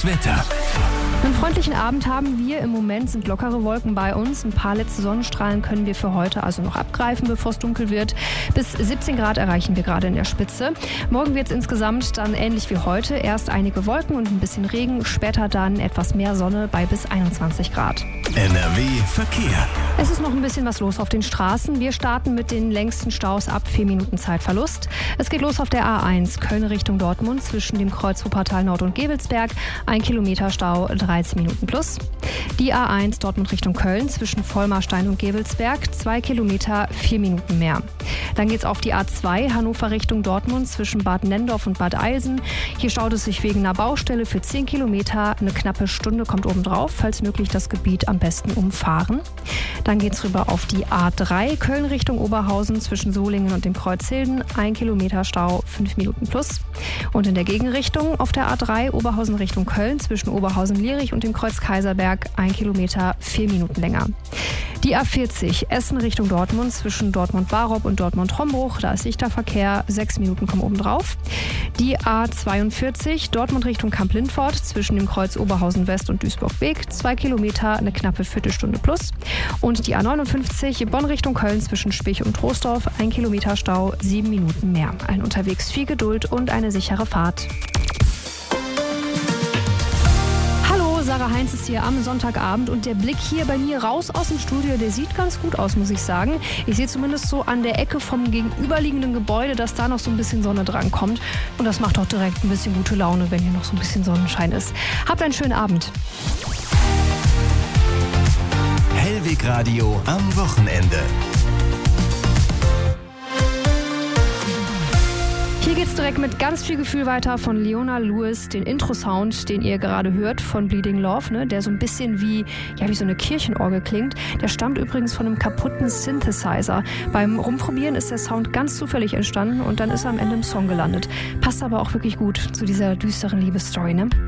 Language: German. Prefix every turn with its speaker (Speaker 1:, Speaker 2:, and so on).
Speaker 1: Das Wetter.
Speaker 2: Einen freundlichen Abend haben wir. Im Moment sind lockere Wolken bei uns. Ein paar letzte Sonnenstrahlen können wir für heute also noch abgreifen, bevor es dunkel wird. Bis 17 Grad erreichen wir gerade in der Spitze. Morgen wird es insgesamt dann ähnlich wie heute. Erst einige Wolken und ein bisschen Regen, später dann etwas mehr Sonne bei bis 21 Grad.
Speaker 1: NRW Verkehr.
Speaker 2: Es ist noch ein bisschen was los auf den Straßen. Wir starten mit den längsten Staus ab 4 Minuten Zeitverlust. Es geht los auf der A1 Köln Richtung Dortmund zwischen dem Kreuz Wuppertal Nord und Gebelsberg. 1 Kilometer Stau, 13 Minuten plus. Die A1 Dortmund Richtung Köln zwischen Vollmarstein und Gebelsberg. 2 Kilometer, 4 Minuten mehr. Dann geht's auf die A2 Hannover Richtung Dortmund zwischen Bad Nenndorf und Bad Eilsen. Hier staut es sich wegen einer Baustelle für 10 Kilometer. Eine knappe Stunde kommt obendrauf. Falls möglich das Gebiet am besten umfahren. Dann geht's rüber auf die A3 Köln Richtung Oberhausen zwischen Solingen und dem Kreuz Hilden. 1 Kilometer Stau, 5 Minuten plus. Und in der Gegenrichtung auf der A3 Oberhausen Richtung Köln zwischen Oberhausen-Lierich und dem Kreuz Kaiserberg. 1 Kilometer, 4 Minuten länger. Die A40 Essen Richtung Dortmund zwischen Dortmund-Barob und Dortmund-Hombruch. Da ist dichter Verkehr, 6 Minuten kommen obendrauf. Die A42 Dortmund Richtung Kamp-Lindfort zwischen dem Kreuz Oberhausen-West und Duisburg-Beek. 2 Kilometer, eine knappe Viertelstunde plus. Und die A59 Bonn Richtung Köln zwischen Spich und Troisdorf. 1 Kilometer Stau, 7 Minuten mehr. Allen unterwegs viel Geduld und eine sichere Fahrt. Sarah Heinz ist hier am Sonntagabend und der Blick hier bei mir raus aus dem Studio, der sieht ganz gut aus, muss ich sagen. Ich sehe zumindest so an der Ecke vom gegenüberliegenden Gebäude, dass da noch so ein bisschen Sonne dran kommt. Und das macht auch direkt ein bisschen gute Laune, wenn hier noch so ein bisschen Sonnenschein ist. Habt einen schönen Abend.
Speaker 1: Hellwig Radio am Wochenende.
Speaker 2: Hier geht's direkt mit ganz viel Gefühl weiter von Leona Lewis, den Intro-Sound, den ihr gerade hört von Bleeding Love, ne, der so ein bisschen wie so eine Kirchenorgel klingt. Der stammt übrigens von einem kaputten Synthesizer. Beim Rumprobieren ist der Sound ganz zufällig entstanden und dann ist er am Ende im Song gelandet. Passt aber auch wirklich gut zu dieser düsteren Liebesstory, ne?